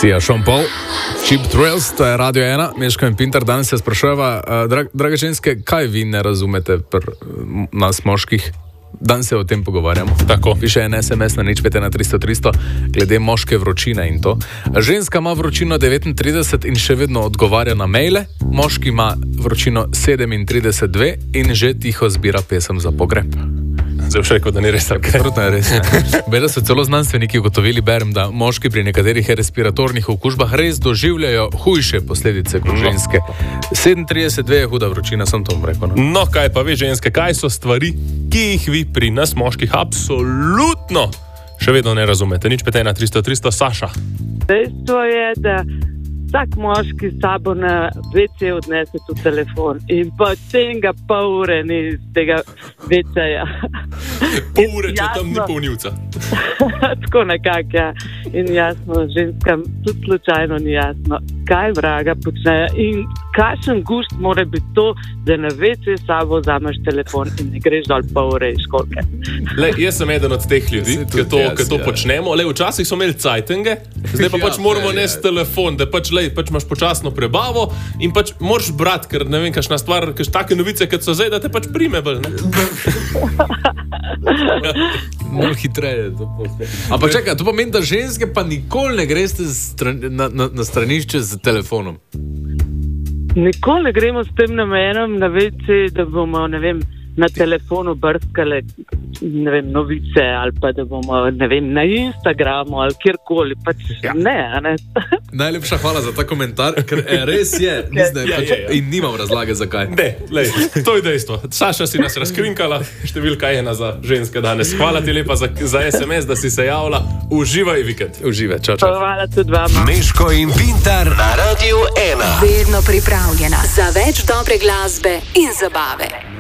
Sia Sean Paul, Cheap Thrills, to je Radio 1, Meško in Pintar. Danes se sprašujeva, drage ženske, kaj vi ne razumete nas moških? Danes se o tem pogovarjamo. Tako. Piše en SMS na 051300 glede moške vročine in to. Ženska ima vročino 39 in še vedno odgovarja na maile, moški ima vročino 37,2 in že tiho zbira pesem za pogreb. Zdaj še rekel, da ni res tako. Sprotno je res. Beda so celo znanstveniki ugotovili, berem, da moški pri nekaterih respiratornih okužbah res doživljajo hujše posledice kot ženske. 37,2 je huda vročina, sem to rekel. No, kaj pa vi, ženske, kaj so stvari, ki jih vi pri nas moških absolutno še vedno ne razumete? Nič 51300, Saša. Dejstvo je, da vsak moški sabo na WC odnese tu telefon in potem ga pol ure ni iz tega WC-ja. Pol ure, če tam ni polnilca. Tako nekako, ja. In jasno, ženskam tudi slučajno ni jasno, kaj vraga počnejo in kakšen gust mora biti to, da na WC sabo vzameš telefon in ne greš dol pol ure iz školke. Jaz sem eden od teh ljudi, ki to počnemo. Včasih so imeli cajtenge, zdaj pa moramo nesti telefon, da pač imaš počasno prebavo in pač moraš brati, ker ne vem, kakšna stvar, take novice, kot so zdaj, da te pač prime bolj, ne? Malo hitreje. Ampak čakaj, to pomeni, da ženske pa nikoli ne greste na stranišče z telefonom. Nikoli gremo s tem namenom na WC, da bomo, ne vem, na telefonu brskale, ne vem, novice ali pa da bomo, ne vem, na Instagramu ali kjerkoli, pač ne. Najlepša hvala za ta komentar, ker res je, in nimam razlage zakaj. Ne, to je dejstvo. Saša si nas razkrinkala, številka 1 za ženske danes. Hvala ti lepa za SMS, da si se javila. Uživaj vikend. Uživaj, čau. Hvala tudi vama. Meško in Pintar na Radio 1. Vedno pripravljena za več dobre glasbe in zabave.